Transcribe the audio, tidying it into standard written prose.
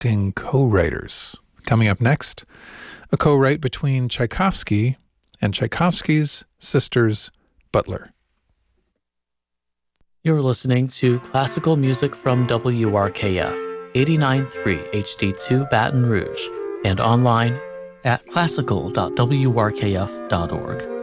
acting co-writers. Coming up next, a co-write between Tchaikovsky and Tchaikovsky's sisters Butler. You're listening to classical music from WRKF, 89.3 HD2 Baton Rouge, and online at classical.wrkf.org.